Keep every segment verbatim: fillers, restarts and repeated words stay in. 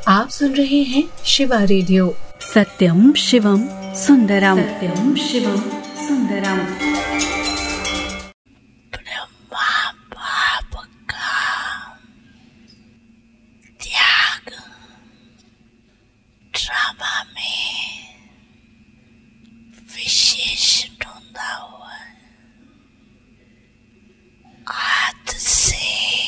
आप सुन रहे हैं शिवा रेडियो। सत्यम शिवम सुंदरम, सत्यम शिवम सुंदरम। ब्रह्मा बाप का त्याग ड्रामा में विशेष ढूंढा हुआ है। आज से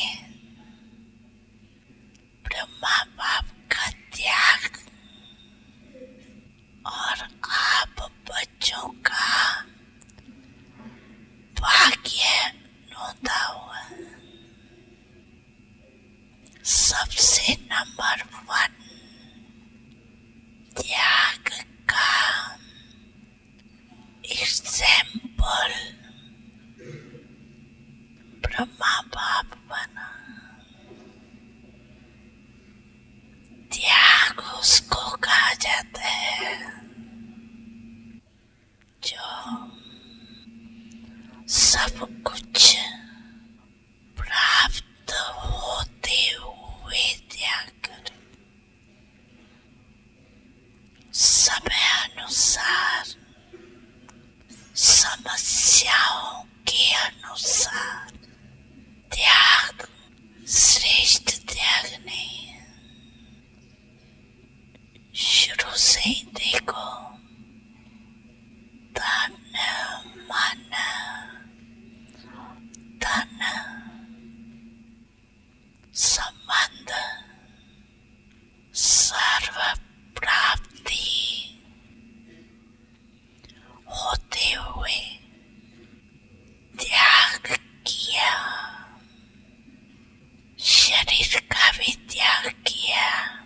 ब्रह्मा बाप का त्याग और आप बच्चों का भाग्य ढूंढा हुआ है। सबसे नंबर वन त्याग का एग्जाम्पल ब्रह्मा बाप बना। त्याग उसको कहा जाता है जो सब कुछ प्राप्त होते हुए त्याग कर, समय अनुसार, समस्याओं के अनुसार त्याग श्रेष्ठ त्याग नहीं है। शुरू से ही देखो, तन मन धन संबंध सर्व प्राप्ति होते हुए त्याग किया। शरीर का भी त्याग किया।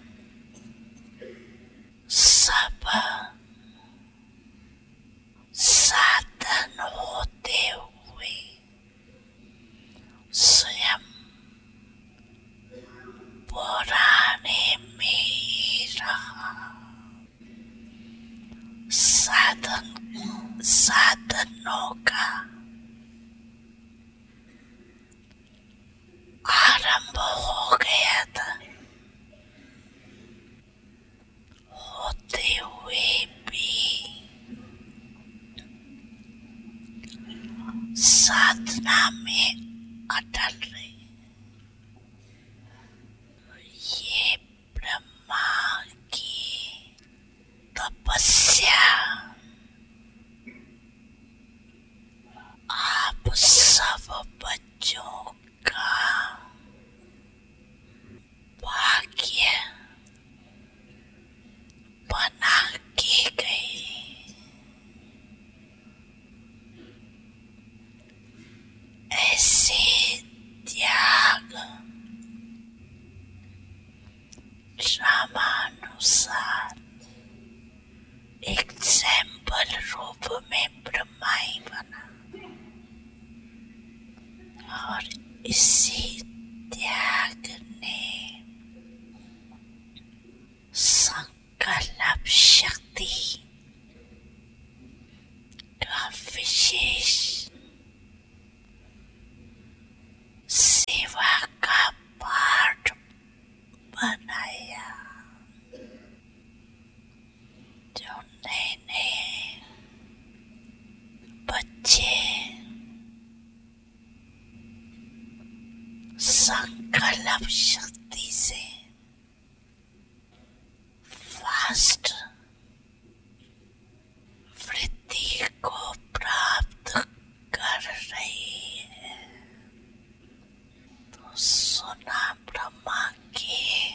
सब साधन होते हुए स्वयं पुराने में ही रहा। साधन साधनों का आरंभ हो गया था, होते हुए भी साधना में अटल रहे। ये ब्रह्मा की तपस्या आप सब बच्चों का भाग्य बना के गई। ऐसे त्याग ड्रामानुसार एग्जाम्पल रूप में ब्रह्मा ही बना और इसी त्याग ने संकल्प शक्ति का विशेष सेवा का पार्ट बनाया। जो नए नए बच्चे संकल्प शक्ति से फास्ट वृद्धि को प्राप्त कर रही है, तो सुना ब्रह्मा के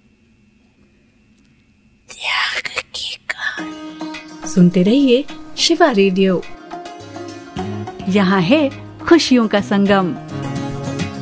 त्याग की कहानी। सुनते रहिए शिवा रेडियो। यहाँ है खुशियों का संगम।